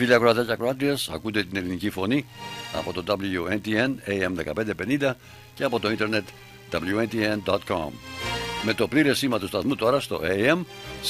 Φίλοι ακροατές και ακροάτριες, ακούτε την ελληνική φωνή από το WNTN AM 1550 και από το ίντερνετ WNTN.com. Με το πλήρες σήμα του σταθμού τώρα στο AM